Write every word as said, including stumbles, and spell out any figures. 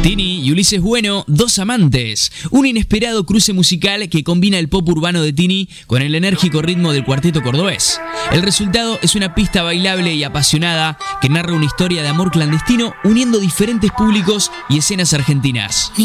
Tini y Ulises Bueno, dos amantes. Un inesperado cruce musical que combina el pop urbano de Tini con el enérgico ritmo del cuarteto cordobés. El resultado es una pista bailable y apasionada que narra una historia de amor clandestino uniendo diferentes públicos y escenas argentinas.